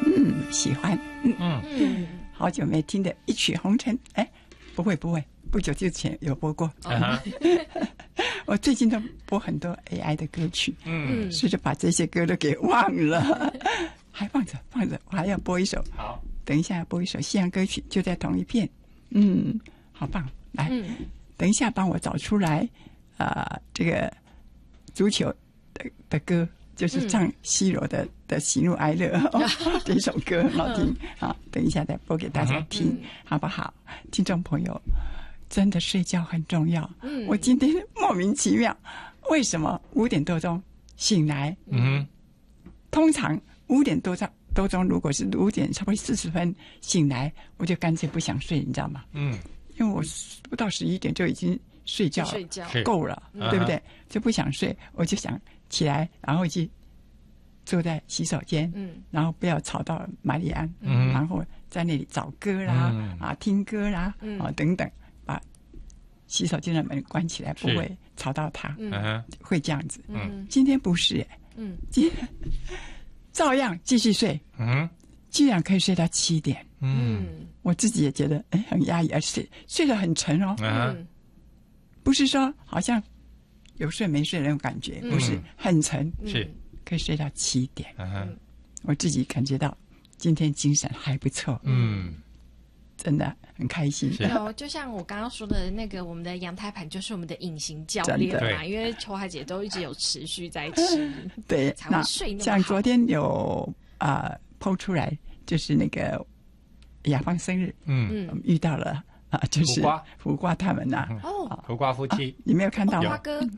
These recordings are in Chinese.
喜欢。好久没听的一曲红尘，不会，不久之前有播过。我最近都播很多 AI 的歌曲，试着把这些歌都给忘了，还放着，我还要播一首。 好， 等一下播一首西洋歌曲，就在同一片。好棒！来，等一下帮我找出来，这个足球的歌。就是唱 C 罗的喜怒哀乐这首歌很好听，好，等一下再播给大家听，好不好？听众朋友，真的睡觉很重要。我今天莫名其妙，为什么5点多钟醒来？通常5点多钟，如果是5点差不多40分醒来，我就干脆不想睡，你知道吗？因为我不到11点就已经睡觉了，够了，对不对？就不想睡，我就想起来，然后去坐在洗手间，然后不要吵到玛丽安，然后在那里找歌啦，听歌啦，等等，把洗手间的门关起来，不会吵到他，会这样子。今天不是，今天照样继续睡，居然可以睡到7点，我自己也觉得很压抑，而且睡得很沉哦，不是说好像有睡没睡的那种感觉，不是很沉， 是可以睡到7点。我自己感觉到今天精神还不错，真的很开心。 就像我刚刚说的那个，我们的阳台盘就是我们的隐形教练嘛，因为秋华姐都一直有持续在吃， 对， 才会睡那么好。 像昨天有PO 出来，就是那个雅芳生日，我们遇到了。就是胡瓜他们呐， 胡瓜夫妻， 你没有看到吗？ 胡瓜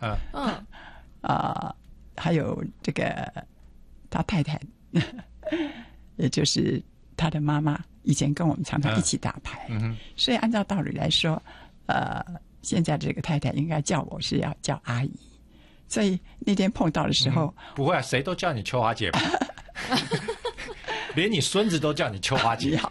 哥， 还有这个他太太，也就是他的妈妈，以前跟我们常常一起打牌，所以按照道理来说，现在这个太太应该叫我是要叫阿姨，所以那天碰到的时候， 不会啊，谁都叫你秋华姐吧。连你孙子都叫你秋华姐，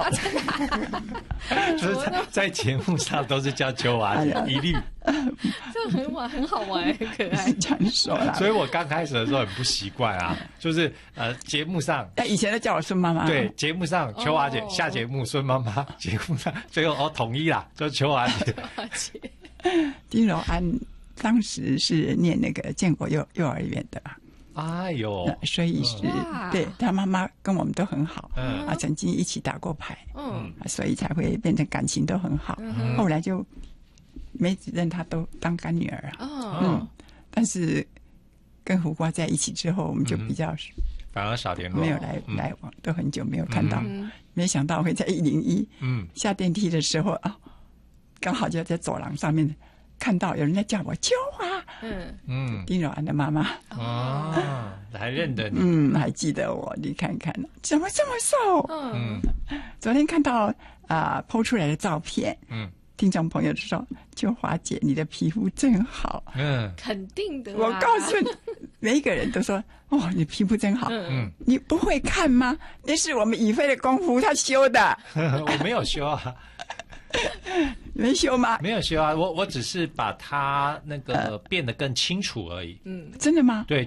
就是在节目上都是叫秋华姐，一律。 这很好玩，很可爱。 这样说啦， 所以我刚开始的时候很不习惯啊，就是节目上， 以前都叫我孙妈妈， 对，节目上秋华姐，下节目孙妈妈，节目上最后统一啦，就秋华姐。 丁柔安当时是念那个建国幼儿园的吧。 哎呦， 所以是对他妈妈跟我们都很好，曾经一起打过牌，所以才会变成感情都很好。后来就没认他都当干女儿啊，但是跟胡瓜在一起之后，我们就比较反而少联络， 没有来往，都很久没有看到。没想到会在101，下电梯的时候刚好就在走廊上面。看到有人在叫我秋华，丁柔安的妈妈还认得你， 还记得我，你看看怎么这么瘦？昨天看到PO 出来的照片，听众朋友就说秋华姐你的皮肤真好， 肯定的， 我告诉你，每一个人都说你皮肤真好，你不会看吗？那是我们以飞的功夫，他修的， 我没有修啊。 没修吗？ 没有修啊，我只是把它那个变得更清楚而已。 真的吗？ 对。